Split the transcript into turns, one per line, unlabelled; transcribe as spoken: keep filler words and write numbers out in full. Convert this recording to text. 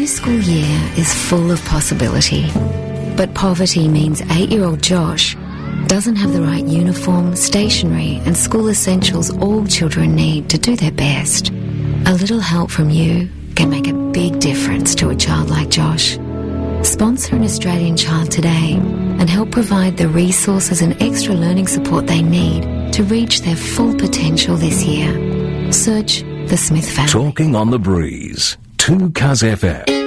new school year is full of possibility, but poverty means eight-year-old Josh doesn't have the right uniform, stationery and school essentials all children need to do their best. A little help from you can make a big difference to a child like Josh. Sponsor an Australian child today and help provide the resources and extra learning support they need to reach their full potential this year. Search the Smith family.
Talking on the Breeze. two Cuz F M.